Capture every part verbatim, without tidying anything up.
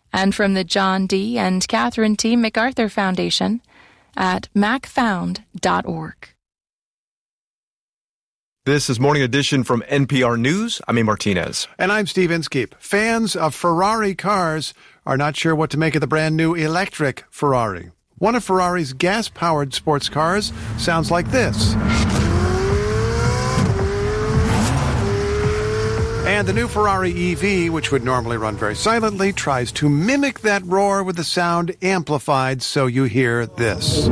and from the John D. and Catherine T. MacArthur Foundation at mac found dot org. This is Morning Edition from N P R News. I'm A. Martinez. And I'm Steve Inskeep. Fans of Ferrari cars are not sure what to make of the brand new electric Ferrari. One of Ferrari's gas-powered sports cars sounds like this. And the new Ferrari E V, which would normally run very silently, tries to mimic that roar with the sound amplified so you hear this.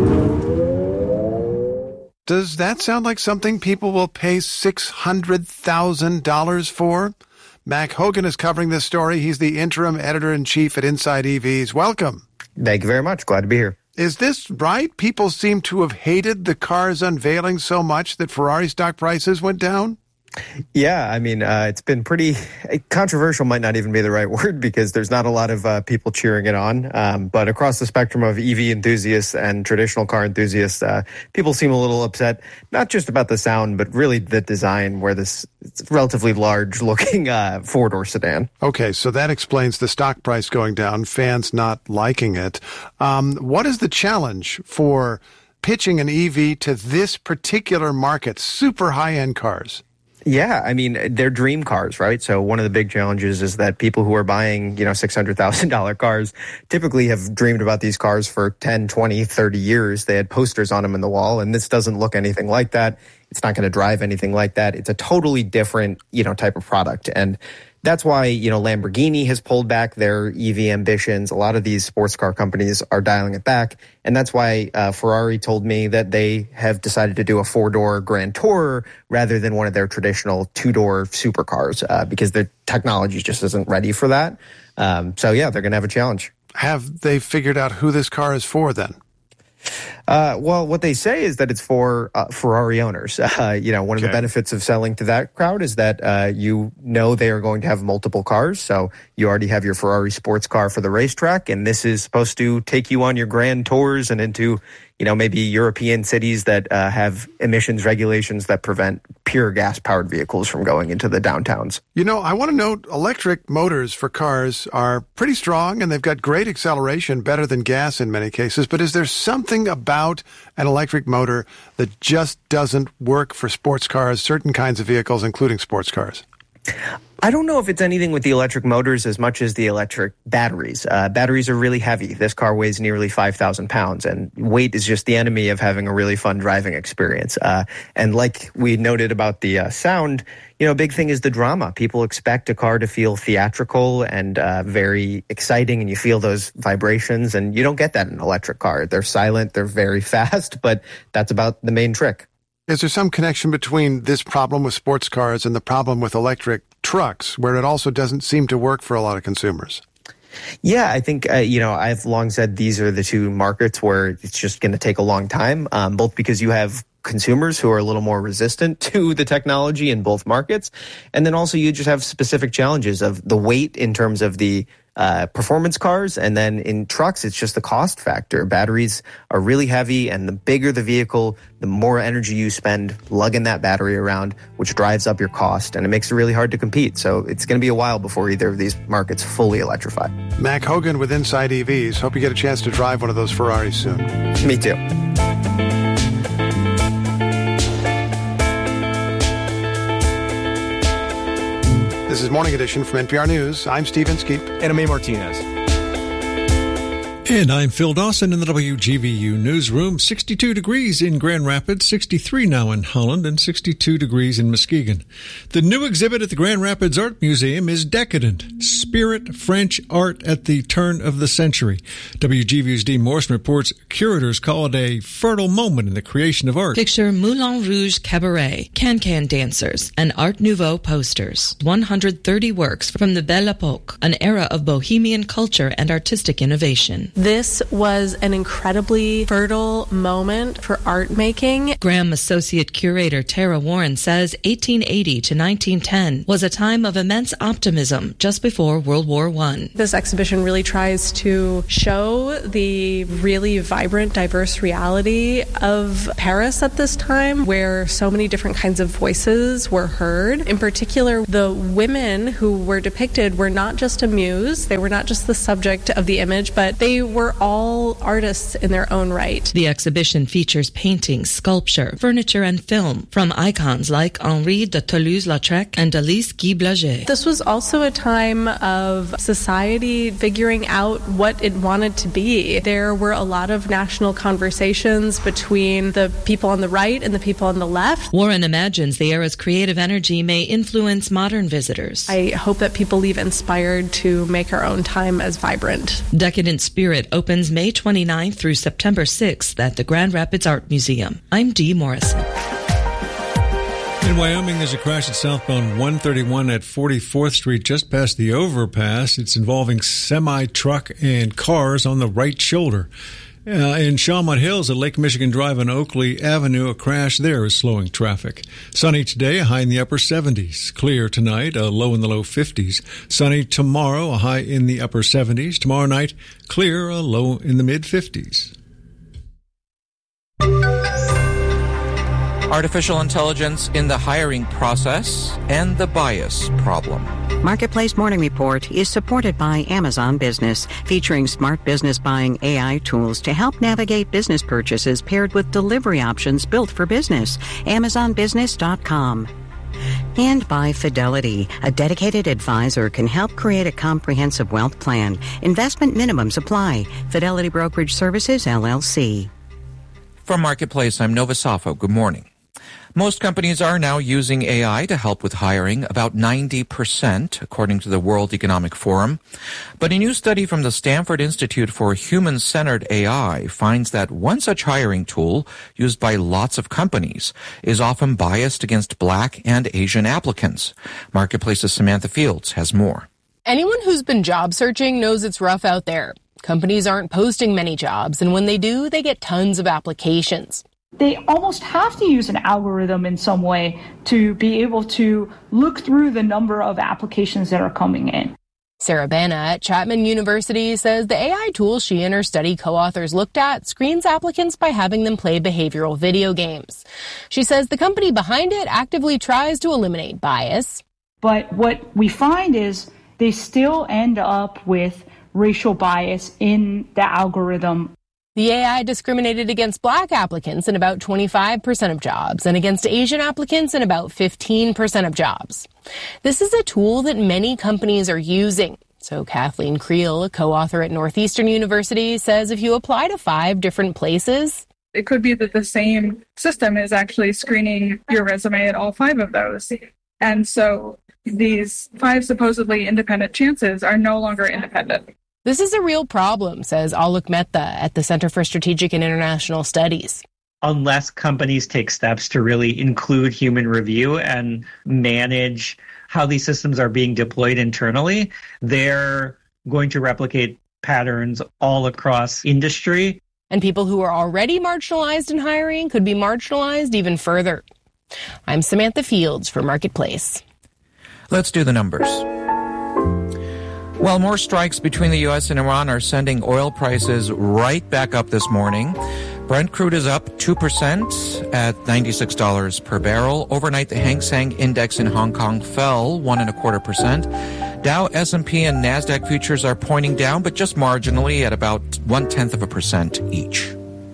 Does that sound like something people will pay six hundred thousand dollars for? Mac Hogan is covering this story. He's the interim editor-in-chief at Inside E Vs. Welcome. Thank you very much. Glad to be here. Is this right? People seem to have hated the car's unveiling so much that Ferrari stock prices went down? Yeah, I mean, uh, it's been pretty controversial, might not even be the right word, because there's not a lot of uh, people cheering it on. Um, but across the spectrum of E V enthusiasts and traditional car enthusiasts, uh, people seem a little upset, not just about the sound, but really the design, where this it's relatively large-looking uh, four-door sedan. Okay, so that explains the stock price going down, fans not liking it. Um, what is the challenge for pitching an E V to this particular market, super high-end cars? Yeah, I mean, they're dream cars, right? So one of the big challenges is that people who are buying, you know, six hundred thousand dollars cars typically have dreamed about these cars for ten, twenty, thirty years. They had posters on them in the wall, and this doesn't look anything like that. It's not going to drive anything like that. It's a totally different, you know, type of product. And that's why, you know, Lamborghini has pulled back their E V ambitions. A lot of these sports car companies are dialing it back. And that's why uh, Ferrari told me that they have decided to do a four-door Grand Tourer rather than one of their traditional two-door supercars uh, because their technology just isn't ready for that. Um, so, yeah, they're going to have a challenge. Have they figured out who this car is for then? Uh, well, what they say is that it's for uh, Ferrari owners. Uh, you know, one okay. of the benefits of selling to that crowd is that uh, you know they are going to have multiple cars. So you already have your Ferrari sports car for the racetrack, and this is supposed to take you on your grand tours and into, you know, maybe European cities that uh, have emissions regulations that prevent pure gas-powered vehicles from going into the downtowns. You know, I want to note electric motors for cars are pretty strong, and they've got great acceleration, better than gas in many cases. But is there something about an electric motor that just doesn't work for sports cars, certain kinds of vehicles, including sports cars? I don't know if it's anything with the electric motors as much as the electric batteries. Uh, batteries are really heavy. This car weighs nearly five thousand pounds, and weight is just the enemy of having a really fun driving experience. Uh, and like we noted about the uh, sound, you know, a big thing is the drama. People expect a car to feel theatrical and uh, very exciting, and you feel those vibrations, and you don't get that in an electric car. They're silent, they're very fast, but that's about the main trick. Is there some connection between this problem with sports cars and the problem with electric trucks, where it also doesn't seem to work for a lot of consumers? Yeah, I think, uh, you know, I've long said these are the two markets where it's just going to take a long time, um, both because you have consumers who are a little more resistant to the technology in both markets. And then also you just have specific challenges of the weight in terms of the uh, performance cars. And then in trucks, it's just the cost factor. Batteries are really heavy, and the bigger the vehicle, the more energy you spend lugging that battery around, which drives up your cost, and it makes it really hard to compete. So it's going to be a while before either of these markets fully electrify. Mac Hogan with Inside E Vs. Hope you get a chance to drive one of those Ferraris soon. Me too. This is Morning Edition from N P R News. I'm Steve Inskeep. And I'm A. Martinez. And I'm Phil Dawson in the W G V U newsroom. sixty-two degrees in Grand Rapids, sixty-three now in Holland, and sixty-two degrees in Muskegon. The new exhibit at the Grand Rapids Art Museum is Decadent, Spirit French Art at the Turn of the Century. W G V U's Dean Morrison reports curators call it a fertile moment in the creation of art. Picture Moulin Rouge Cabaret, can-can dancers, and Art Nouveau posters. one hundred thirty works from the Belle Époque, an era of bohemian culture and artistic innovation. This was an incredibly fertile moment for art making. Graham Associate Curator Tara Warren says eighteen eighty to nineteen ten was a time of immense optimism just before World War One. This exhibition really tries to show the really vibrant, diverse reality of Paris at this time, where so many different kinds of voices were heard. In particular, the women who were depicted were not just a muse, they were not just the subject of the image, but they were all artists in their own right. The exhibition features paintings, sculpture, furniture, and film from icons like Henri de Toulouse-Lautrec and Alice Guy Blaget. This was also a time of society figuring out what it wanted to be. There were a lot of national conversations between the people on the right and the people on the left. Warren imagines the era's creative energy may influence modern visitors. I hope that people leave inspired to make our own time as vibrant. Decadent Spirit opens May twenty-ninth through September sixth at the Grand Rapids Art Museum. I'm Dee Morrison. In Wyoming, there's a crash at southbound one thirty-one at forty-fourth Street, just past the overpass. It's involving semi-truck and cars on the right shoulder. Uh, in Shawmut Hills at Lake Michigan Drive on Oakley Avenue, a crash there is slowing traffic. Sunny today, a high in the upper seventies. Clear tonight, a low in the low fifties. Sunny tomorrow, a high in the upper seventies. Tomorrow night, clear, a low in the mid fifties. Artificial intelligence in the hiring process and the bias problem. Marketplace Morning Report is supported by Amazon Business, featuring smart business buying A I tools to help navigate business purchases paired with delivery options built for business. Amazon Business dot com. And by Fidelity, a dedicated advisor can help create a comprehensive wealth plan. Investment minimums apply. Fidelity Brokerage Services, L L C. From Marketplace, I'm Nova Safo. Good morning. Most companies are now using A I to help with hiring, about ninety percent, according to the World Economic Forum. But a new study from the Stanford Institute for Human-Centered A I finds that one such hiring tool, used by lots of companies, is often biased against Black and Asian applicants. Marketplace's Samantha Fields has more. Anyone who's been job searching knows it's rough out there. Companies aren't posting many jobs, and when they do, they get tons of applications. They almost have to use an algorithm in some way to be able to look through the number of applications that are coming in. Sarah Bana at Chapman University says the A I tool she and her study co-authors looked at screens applicants by having them play behavioral video games. She says the company behind it actively tries to eliminate bias. But what we find is they still end up with racial bias in the algorithm. The A I discriminated against Black applicants in about twenty-five percent of jobs and against Asian applicants in about fifteen percent of jobs. This is a tool that many companies are using. So Kathleen Creel, a co-author at Northeastern University, says if you apply to five different places, it could be that the same system is actually screening your resume at all five of those. And so these five supposedly independent chances are no longer independent. This is a real problem, says Alok Mehta at the Center for Strategic and International Studies. Unless companies take steps to really include human review and manage how these systems are being deployed internally, they're going to replicate patterns all across industry. And people who are already marginalized in hiring could be marginalized even further. I'm Samantha Fields for Marketplace. Let's do the numbers. Well, more strikes between the U S and Iran are sending oil prices right back up this morning. Brent crude is up two percent at ninety-six dollars per barrel. Overnight, the Hang Seng Index in Hong Kong fell one and a quarter percent. Dow, S and P, and NASDAQ futures are pointing down, but just marginally at about one-tenth of a percent each.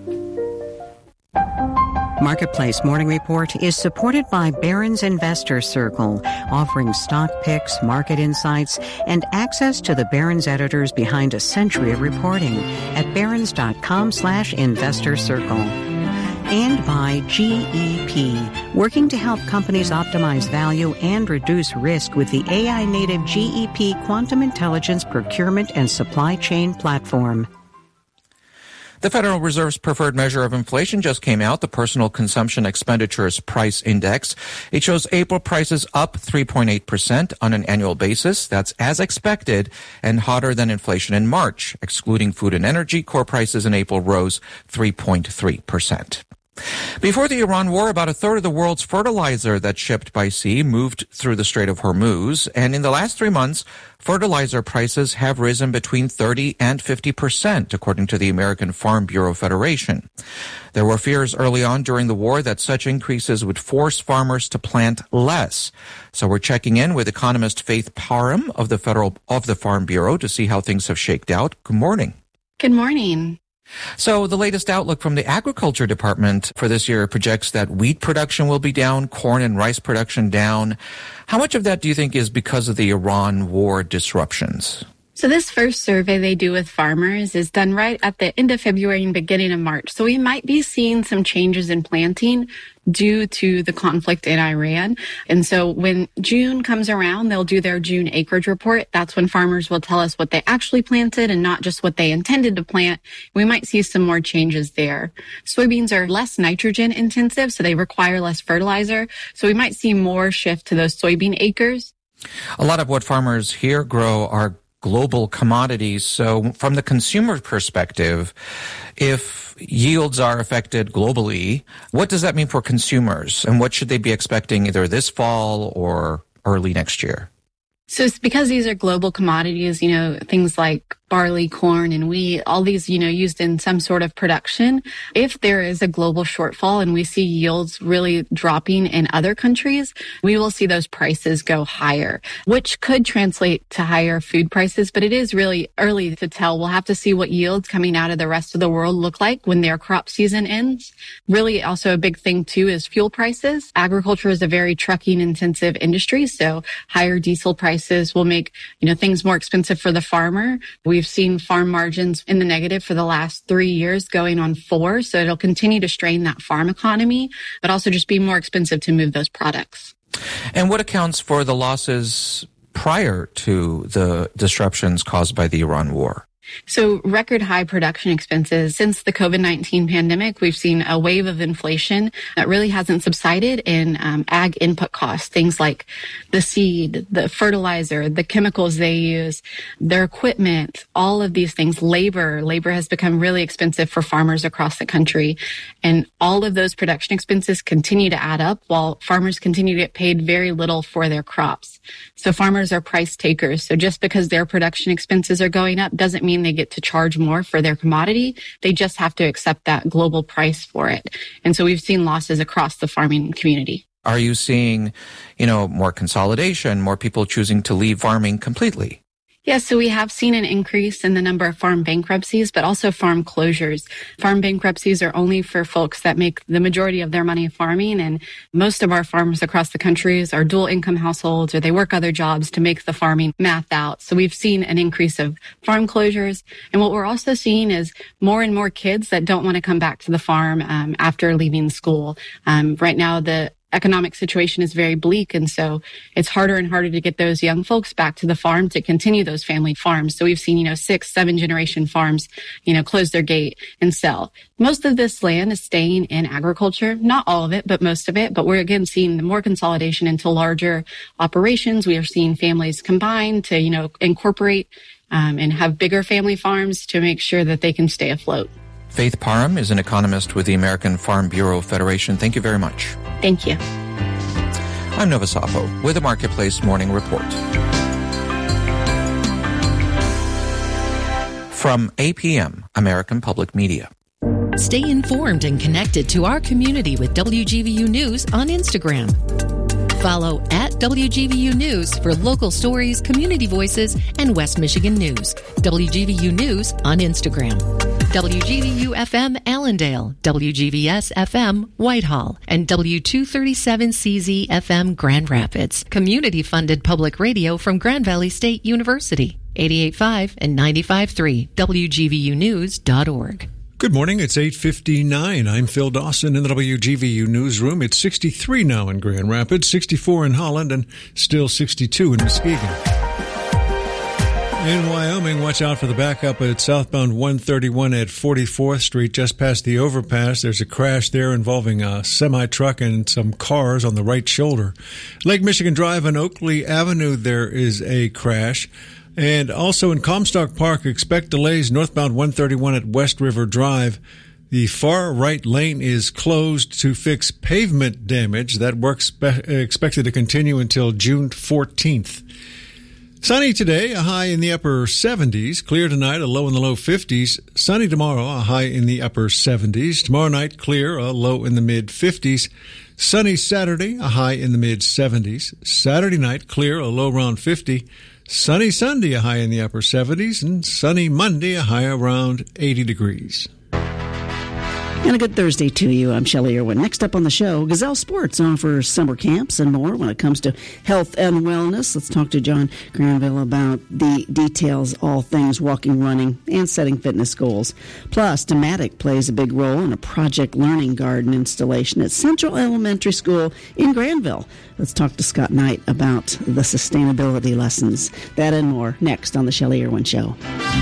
Marketplace Morning Report is supported by Barron's Investor Circle, offering stock picks, market insights, and access to the Barron's editors behind a century of reporting at barrons.com slash investor circle. And by G E P, working to help companies optimize value and reduce risk with the A I-native G E P Quantum Intelligence Procurement and Supply Chain Platform. The Federal Reserve's preferred measure of inflation just came out, the Personal Consumption Expenditures Price Index. It shows April prices up three point eight percent on an annual basis. That's as expected and hotter than inflation in March. Excluding food and energy, core prices in April rose three point three percent. Before the Iran war, about a third of the world's fertilizer that's shipped by sea moved through the Strait of Hormuz. And in the last three months, fertilizer prices have risen between thirty and fifty percent, according to the American Farm Bureau Federation. There were fears early on during the war that such increases would force farmers to plant less. So we're checking in with economist Faith Parham of the Federal of the Farm Bureau to see how things have shaked out. Good morning. Good morning. So the latest outlook from the Agriculture Department for this year projects that wheat production will be down, corn and rice production down. How much of that do you think is because of the Iran war disruptions? So this first survey they do with farmers is done right at the end of February and beginning of March. So we might be seeing some changes in planting due to the conflict in Iran. And so when June comes around, they'll do their June acreage report. That's when farmers will tell us what they actually planted and not just what they intended to plant. We might see some more changes there. Soybeans are less nitrogen intensive, so they require less fertilizer. So we might see more shift to those soybean acres. A lot of what farmers here grow are global commodities. So from the consumer perspective, if yields are affected globally, what does that mean for consumers? And what should they be expecting either this fall or early next year? So it's because these are global commodities, you know, things like barley, corn, and wheat, all these, you know, used in some sort of production. If there is a global shortfall and we see yields really dropping in other countries, we will see those prices go higher, which could translate to higher food prices. But it is really early to tell. We'll have to see what yields coming out of the rest of the world look like when their crop season ends. Really also a big thing too is fuel prices. Agriculture is a very trucking intensive industry. So higher diesel prices will make, you know, things more expensive for the farmer. We've seen farm margins in the negative for the last three years going on four. So it'll continue to strain that farm economy, but also just be more expensive to move those products. And what accounts for the losses prior to the disruptions caused by the Iran war? So record high production expenses. Since the COVID nineteen pandemic, we've seen a wave of inflation that really hasn't subsided in um, ag input costs, things like the seed, the fertilizer, the chemicals they use, their equipment, all of these things, labor. Labor has become really expensive for farmers across the country. And all of those production expenses continue to add up while farmers continue to get paid very little for their crops. So farmers are price takers. So just because their production expenses are going up doesn't mean they get to charge more for their commodity. They just have to accept that global price for it. And so we've seen losses across the farming community. Are you seeing, you know, more consolidation, more people choosing to leave farming completely? Yes, so we have seen an increase in the number of farm bankruptcies, but also farm closures. Farm bankruptcies are only for folks that make the majority of their money farming, and most of our farmers across the country are dual income households or they work other jobs to make the farming math out. So we've seen an increase of farm closures. And what we're also seeing is more and more kids that don't want to come back to the farm um, after leaving school. Um, right now, the economic situation is very bleak. And so it's harder and harder to get those young folks back to the farm to continue those family farms. So we've seen, you know, six, seven generation farms, you know, close their gate and sell. Most of this land is staying in agriculture, not all of it, but most of it. But we're again seeing more consolidation into larger operations. We are seeing families combine to, you know, incorporate um, and have bigger family farms to make sure that they can stay afloat. Faith Parham is an economist with the American Farm Bureau Federation. Thank you very much. Thank you. I'm Nova Sapo with the Marketplace Morning Report. From A P M, American Public Media. Stay informed and connected to our community with W G V U News on Instagram. Follow at W G V U News for local stories, community voices, and West Michigan news. W G V U News on Instagram. W G V U F M Allendale, W G V S F M Whitehall, and W two thirty-seven C Z F M Grand Rapids. Community-funded public radio from Grand Valley State University. eighty-eight point five and ninety-five point three, W G V U news dot org. Good morning. It's eight fifty-nine. I'm Phil Dawson in the W G V U newsroom. It's sixty-three now in Grand Rapids, sixty-four in Holland, and still sixty-two in Muskegon. In Wyoming, watch out for the backup at southbound one thirty-one at forty-fourth Street, just past the overpass. There's a crash there involving a semi-truck and some cars on the right shoulder. Lake Michigan Drive and Oakley Avenue, there is a crash. And also in Comstock Park, expect delays northbound one thirty-one at West River Drive. The far right lane is closed to fix pavement damage. That work's spe- expected to continue until June fourteenth. Sunny today, a high in the upper seventies. Clear tonight, a low in the low fifties. Sunny tomorrow, a high in the upper seventies. Tomorrow night, clear, a low in the mid fifties. Sunny Saturday, a high in the mid seventies. Saturday night, clear, a low around fifty. Sunny Sunday, a high in the upper seventies. And sunny Monday, a high around eighty degrees. And a good Thursday to you. I'm Shelley Irwin. Next up on the show, Gazelle Sports offers summer camps and more when it comes to health and wellness. Let's talk to John Granville about the details, all things walking, running, and setting fitness goals. Plus, Dematic plays a big role in a Project Learning Garden installation at Central Elementary School in Granville. Let's talk to Scott Knight about the sustainability lessons. That and more next on the Shelley Irwin Show.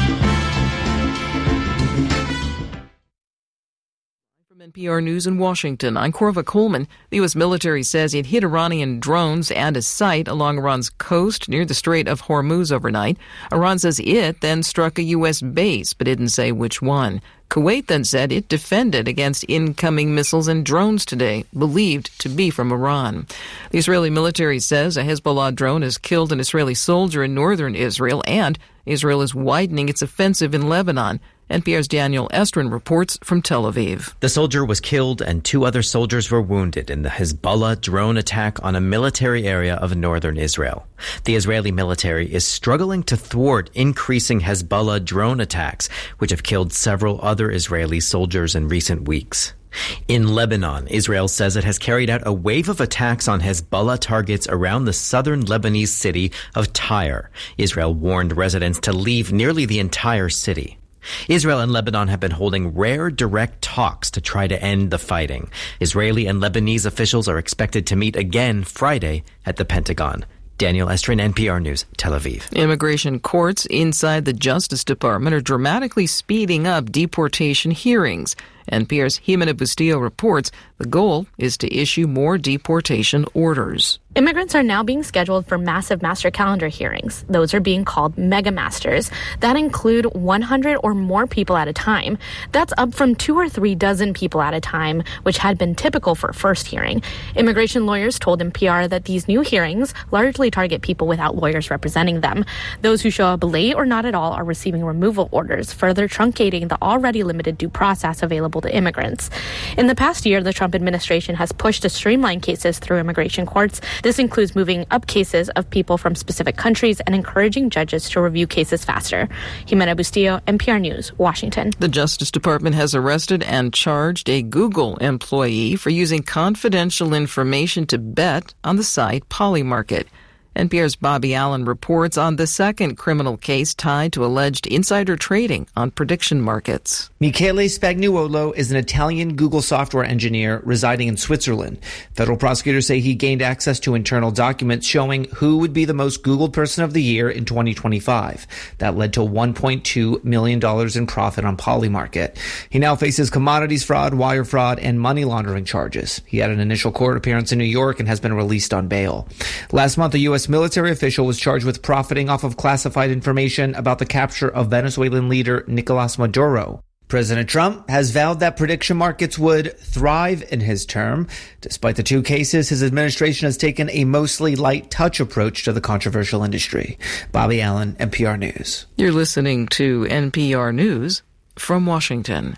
N P R News in Washington, I'm Corva Coleman. The U S military says it hit Iranian drones and a site along Iran's coast near the Strait of Hormuz overnight. Iran says it then struck a U S base, but didn't say which one. Kuwait then said it defended against incoming missiles and drones today, believed to be from Iran. The Israeli military says a Hezbollah drone has killed an Israeli soldier in northern Israel, and Israel is widening its offensive in Lebanon. N P R's Daniel Estrin reports from Tel Aviv. The soldier was killed and two other soldiers were wounded in the Hezbollah drone attack on a military area of northern Israel. The Israeli military is struggling to thwart increasing Hezbollah drone attacks, which have killed several other Israeli soldiers in recent weeks. In Lebanon, Israel says it has carried out a wave of attacks on Hezbollah targets around the southern Lebanese city of Tyre. Israel warned residents to leave nearly the entire city. Israel and Lebanon have been holding rare direct talks to try to end the fighting. Israeli and Lebanese officials are expected to meet again Friday at the Pentagon. Daniel Estrin, N P R News, Tel Aviv. Immigration courts inside the Justice Department are dramatically speeding up deportation hearings. N P R's Jimena Bustillo reports the goal is to issue more deportation orders. Immigrants are now being scheduled for massive master calendar hearings. Those are being called mega masters. That include one hundred or more people at a time. That's up from two or three dozen people at a time, which had been typical for a first hearing. Immigration lawyers told N P R that these new hearings largely target people without lawyers representing them. Those who show up late or not at all are receiving removal orders, further truncating the already limited due process available to immigrants. In the past year, the Trump administration has pushed to streamline cases through immigration courts. This includes moving up cases of people from specific countries and encouraging judges to review cases faster. Jimena Bustillo, N P R News, Washington. The Justice Department has arrested and charged a Google employee for using confidential information to bet on the site Polymarket. N P R's Bobby Allen reports on the second criminal case tied to alleged insider trading on prediction markets. Michele Spagnuolo is an Italian Google software engineer residing in Switzerland. Federal prosecutors say he gained access to internal documents showing who would be the most Googled person of the year in twenty twenty-five. That led to one point two million dollars in profit on Polymarket. He now faces commodities fraud, wire fraud, and money laundering charges. He had an initial court appearance in New York and has been released on bail. Last month, a U S military official was charged with profiting off of classified information about the capture of Venezuelan leader Nicolas Maduro. President Trump has vowed that prediction markets would thrive in his term. Despite the two cases, his administration has taken a mostly light touch approach to the controversial industry. Bobby Allen, N P R News. You're listening to N P R News from Washington.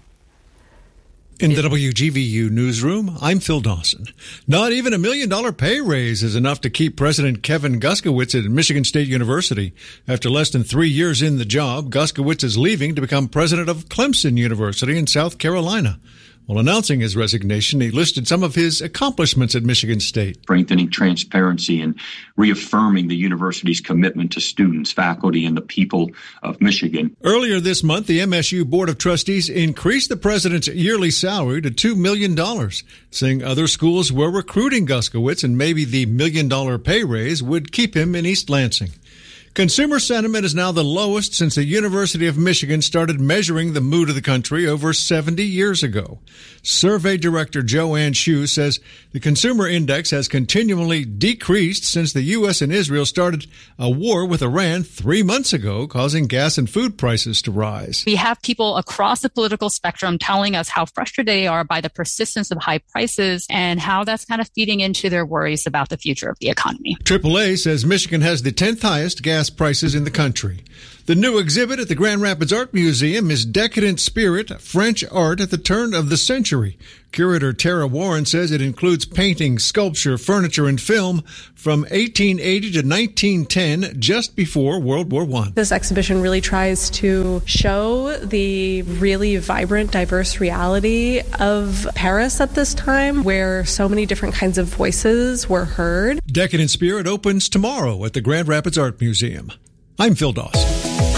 In the W G V U newsroom, I'm Phil Dawson. Not even a million dollar pay raise is enough to keep President Kevin Guskowitz at Michigan State University. After less than three years in the job, Guskowitz is leaving to become president of Clemson University in South Carolina. While announcing his resignation, he listed some of his accomplishments at Michigan State. Strengthening transparency and reaffirming the university's commitment to students, faculty, and the people of Michigan. Earlier this month, the M S U Board of Trustees increased the president's yearly salary to two million dollars, saying other schools were recruiting Guskowitz and maybe the million-dollar pay raise would keep him in East Lansing. Consumer sentiment is now the lowest since the University of Michigan started measuring the mood of the country over seventy years ago. Survey Director Joanne Shue says the consumer index has continually decreased since the U S and Israel started a war with Iran three months ago, causing gas and food prices to rise. We have people across the political spectrum telling us how frustrated they are by the persistence of high prices and how that's kind of feeding into their worries about the future of the economy. triple A says Michigan has the tenth highest gas prices in the country. The new exhibit at the Grand Rapids Art Museum is Decadent Spirit, French art at the turn of the century. Curator Tara Warren says it includes painting, sculpture, furniture, and film from eighteen eighty to nineteen ten, just before World War One. This exhibition really tries to show the really vibrant, diverse reality of Paris at this time, where so many different kinds of voices were heard. Decadent Spirit opens tomorrow at the Grand Rapids Art Museum. I'm Phil Dawson.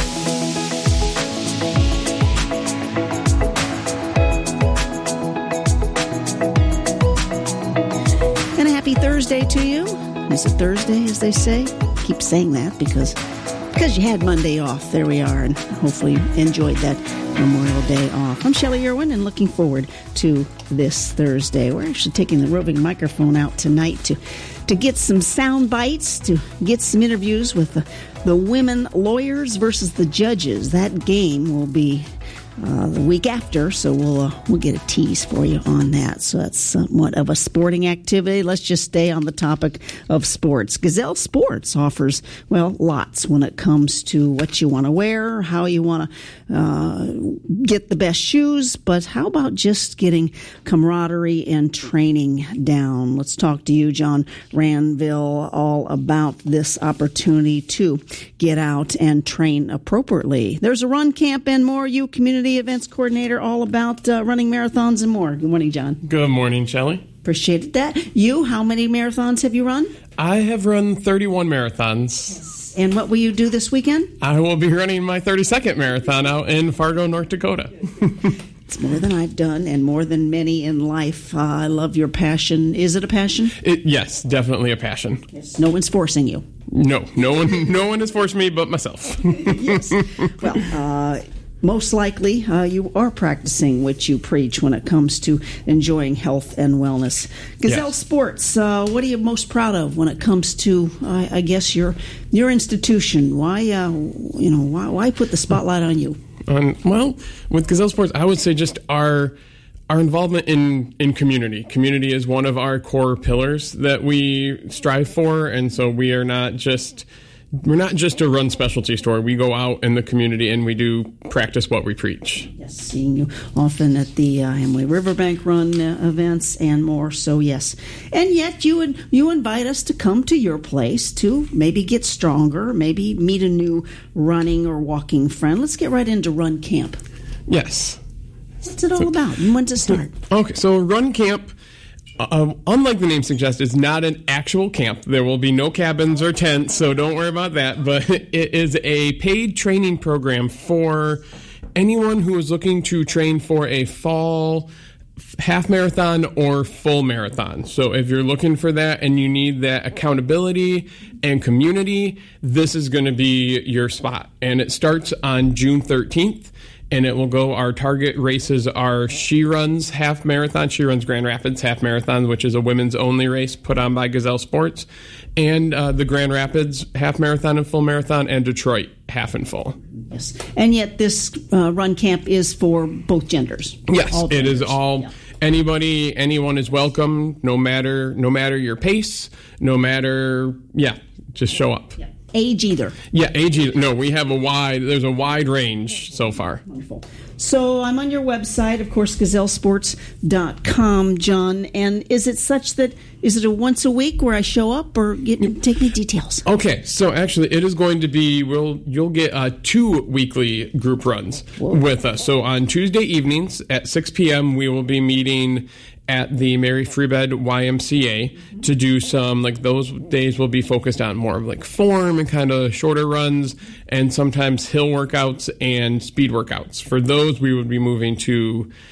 And a happy Thursday to you. Is it Thursday, as they say? Keep saying that because because you had Monday off. There we are, and hopefully you enjoyed that Memorial Day off. I'm Shelley Irwin, and looking forward to this Thursday. We're actually taking the roving microphone out tonight to to get some sound bites, to get some interviews with the, the women lawyers versus the judges. That game will be uh, the week after, so we'll uh, we'll get a tease for you on that. So that's somewhat of a sporting activity. Let's just stay on the topic of sports. Gazelle Sports offers, well, lots when it comes to what you want to wear, how you want to uh, get the best shoes, but how about just getting camaraderie and training down? Let's talk to you, John Ranville, all about this opportunity to get out and train appropriately. There's a run camp and more. You community events coordinator, all about uh, running marathons and more. Good morning, John. Good morning, Shelley. Appreciated that. You, how many marathons have you run? I have run thirty-one marathons. And what will you do this weekend? I will be running my thirty-second marathon out in Fargo, North Dakota. It's more than I've done and more than many in life. Uh, I love your passion. Is it a passion? It, yes, definitely a passion. Yes. No one's forcing you. No, no one, no one has forced me but myself. Yes. Well, uh, most likely uh, you are practicing what you preach when it comes to enjoying health and wellness. Gazelle yes. Sports, uh, what are you most proud of when it comes to, uh, I guess, your your institution? Why, uh, you know, why, why put the spotlight on you? Um, well, with Gazelle Sports, I would say just our our involvement in, in community. Community is one of our core pillars that we strive for, and so we are not just we're not just a run specialty store. We go out in the community and we do practice what we preach. Yes, seeing you often at the uh, Emily Riverbank Run uh, events and more. So yes, and yet you would you invite us to come to your place to maybe get stronger, maybe meet a new running or walking friend. Let's get right into Run Camp. Yes. What's it all so, about? And when to start? Okay, so Run Camp, uh, unlike the name suggests, is not an actual camp. There will be no cabins or tents, so don't worry about that. But it is a paid training program for anyone who is looking to train for a fall half marathon or full marathon. So if you're looking for that and you need that accountability and community, this is going to be your spot. And it starts on June thirteenth. And it will go, our target races are She Runs Half Marathon, She Runs Grand Rapids Half Marathon, which is a women's only race put on by Gazelle Sports, and uh, the Grand Rapids Half Marathon and Full Marathon, and Detroit Half and Full. Yes. And yet this uh, run camp is for both genders. Yes, all it genders. is all, yeah. Anybody, anyone is welcome, no matter, no matter your pace, no matter, yeah, just show up. Yeah. Age either. Yeah, age either. No, we have a wide, there's a wide range so far. Wonderful. So I'm on your website, of course, gazelle sports dot com, John. And is it such that, is it a once a week where I show up, or get, take me details? Okay, so actually it is going to be, we'll, you'll get uh, two weekly group runs Whoa. with us. So on Tuesday evenings at six p.m. we will be meeting at the Mary Freebed Y M C A to do some, like those days will be focused on more of like form and kind of shorter runs and sometimes hill workouts and speed workouts. For those, we would be moving to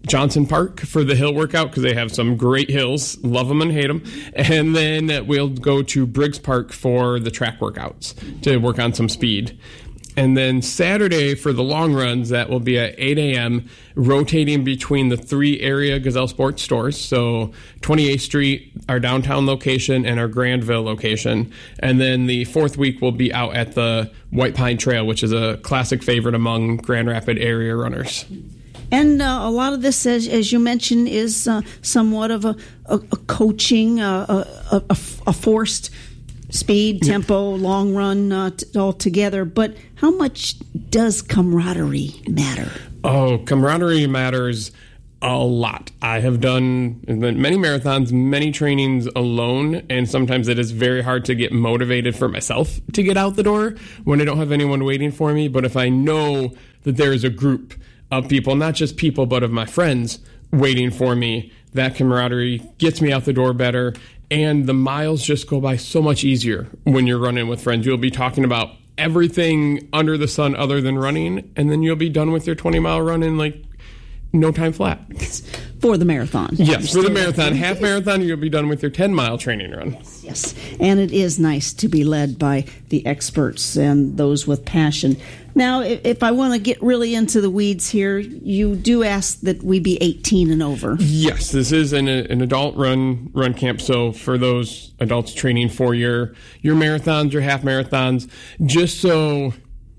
Johnson Park for the hill workout because they have some great hills. Love them and hate them. And then we'll go to Briggs Park for the track workouts to work on some speed. And then Saturday for the long runs, that will be at eight a.m., rotating between the three area Gazelle Sports stores. So twenty-eighth Street, our downtown location, and our Grandville location. And then the fourth week will be out at the White Pine Trail, which is a classic favorite among Grand Rapids area runners. And uh, a lot of this, as, as you mentioned, is uh, somewhat of a, a, a coaching, uh, a, a, a forced speed, tempo, long run uh, t- all together. But how much does camaraderie matter? Oh, camaraderie matters a lot. I have done many marathons, many trainings alone, and sometimes it is very hard to get motivated for myself to get out the door when I don't have anyone waiting for me. But if I know that there is a group of people, not just people, but of my friends waiting for me, that camaraderie gets me out the door better. And the miles just go by so much easier when you're running with friends. You'll be talking about everything under the sun other than running, and then you'll be done with your twenty-mile run in like no time flat. For the marathon. Yes, for the marathon. Half marathon, you'll be done with your ten-mile training run. Yes, and it is nice to be led by the experts and those with passion. Now, if I want to get really into the weeds here, you do ask that we be eighteen and over. Yes, this is an, an adult run run camp. So for those adults training for your your marathons, your half marathons, just so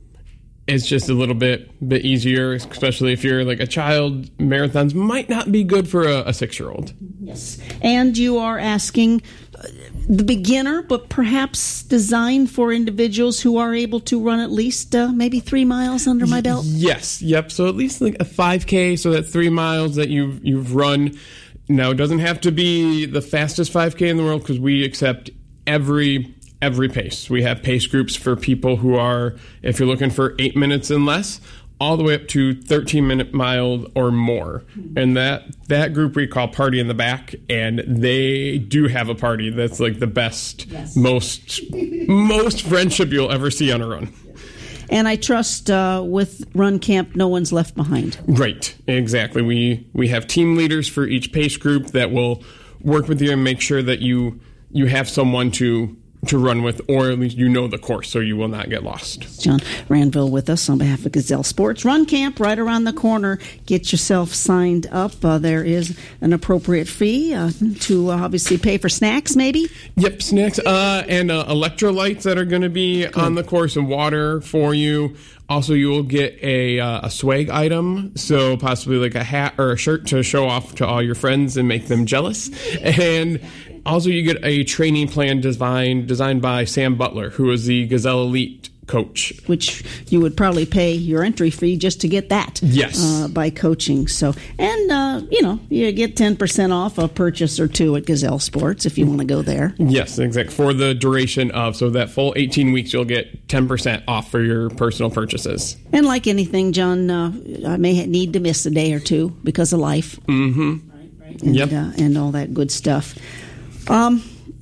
it's just a little bit bit easier, especially if you're like a child. Marathons might not be good for a, a six-year-old. Yes, and you are asking the beginner, but perhaps designed for individuals who are able to run at least uh, maybe three miles under my belt? Yes, yep. So at least like a five K, so that three miles that you've, you've run. Now, it doesn't have to be the fastest five K in the world because we accept every every pace. We have pace groups for people who are, if you're looking for eight minutes and less, all the way up to thirteen minute mile or more. And that that group we call Party in the Back, and they do have a party that's like the best, yes. most most friendship you'll ever see on a run. And I trust uh, with Run Camp, no one's left behind. Right, exactly. We we have team leaders for each pace group that will work with you and make sure that you you have someone to to run with, or at least you know the course, so you will not get lost. John Ranville with us on behalf of Gazelle Sports. Run Camp right around the corner. Get yourself signed up. Uh, there is an appropriate fee uh, to uh, obviously pay for snacks, maybe? Yep, snacks uh, and uh, electrolytes that are going to be Good. on the course, and water for you. Also, you will get a uh, a swag item, so possibly like a hat or a shirt to show off to all your friends and make them jealous. And also, you get a training plan designed designed by Sam Butler, who is the Gazelle Elite coach. Which you would probably pay your entry fee just to get that. Yes. Uh, by coaching. So, and, uh, you know, you get ten percent off a purchase or two at Gazelle Sports if you want to go there. Yes, exactly. For the duration of, so that full eighteen weeks, you'll get ten percent off for your personal purchases. And like anything, John, uh, I may need to miss a day or two because of life. Mm-hmm. Right, right. And, yep. uh, and all that good stuff. Um,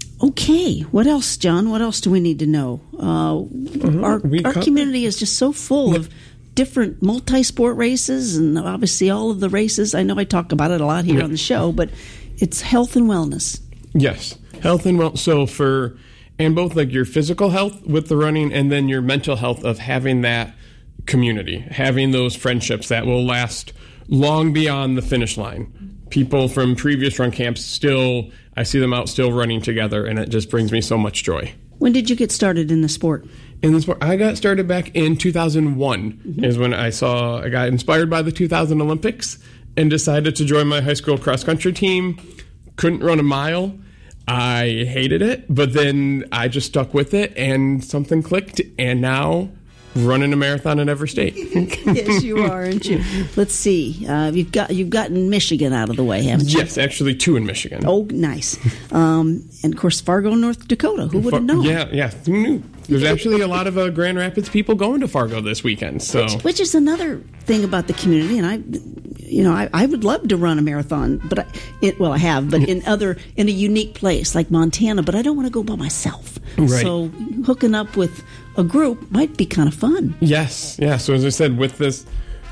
okay, what else, John? What else do we need to know? Uh, uh-huh. Our, our community is just so full of different multi-sport races, and obviously all of the races. I know I talk about it a lot here yeah. on the show, but it's health and wellness. Yes, health and wellness. So for, and both like your physical health with the running, and then your mental health of having that community, having those friendships that will last long beyond the finish line. People from previous run camps still, I see them out still running together, and it just brings me so much joy. When did you get started in the sport? In the sport, I got started back in two thousand one, mm-hmm. is when I saw, I got inspired by the two thousand Olympics and decided to join my high school cross country team. Couldn't run a mile. I hated it, but then I just stuck with it, and something clicked, and now running a marathon in every state. Yes, you are, aren't you? Let's see. Uh, you've got you've gotten Michigan out of the way, haven't you? Yes, actually two in Michigan. Oh, nice. Um, and of course, Fargo, North Dakota. Who would have known? Yeah, yeah. Who knew? There's actually a lot of uh, Grand Rapids people going to Fargo this weekend. So, which, which is another thing about the community. And I, you know, I, I would love to run a marathon, but I, it, well, I have, but in other in a unique place like Montana. But I don't want to go by myself. Right. So hooking up with a group might be kind of fun. Yes, yeah. So as I said, with this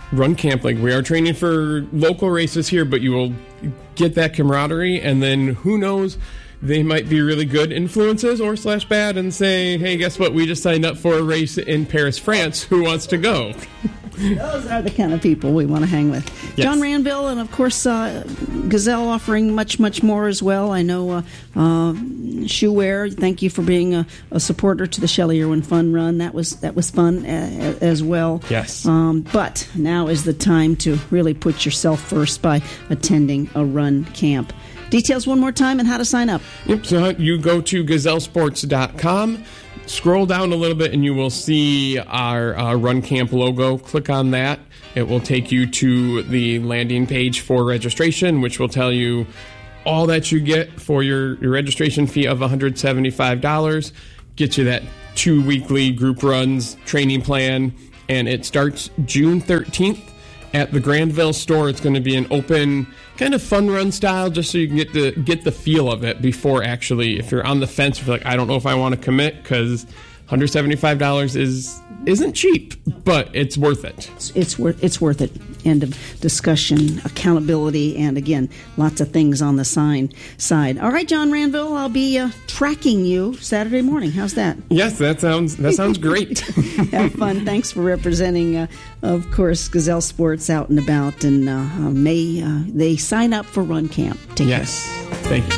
run camp. Like, we are training for local races here, but you will get that camaraderie, and then who knows, they might be really good influences or slash bad and say, hey, guess what? We just signed up for a race in Paris, France. Who wants to go? Those are the kind of people we want to hang with. Yes. John Ranville, and of course, uh, Gazelle offering much, much more as well. I know uh, uh, Shoewear, thank you for being a, a supporter to the Shelley Irwin Fun Run. That was that was fun uh, as well. Yes. Um, but now is the time to really put yourself first by attending a run camp. Details one more time and how to sign up. Yep, so you go to gazelle sports dot com. Scroll down a little bit and you will see our uh, Run Camp logo. Click on that. It will take you to the landing page for registration, which will tell you all that you get for your, your registration fee of one hundred seventy-five dollars. Get you that two weekly group runs training plan, and it starts June thirteenth at the Granville store. It's going to be an open kind of fun run style, just so you can get the get the feel of it before actually, if you're on the fence, if you're like, I don't know if I want to commit, because one hundred seventy-five dollars is isn't cheap, but it's worth it. It's, it's worth it's worth it. End of discussion, accountability, and again, lots of things on the sign side. All right, John Ranville, I'll be uh, tracking you Saturday morning. How's that? Yes, that sounds that sounds great. Have fun. Thanks for representing, uh, of course, Gazelle Sports out and about, and uh, may uh, they sign up for Run Camp. Take yes, care. Thank you.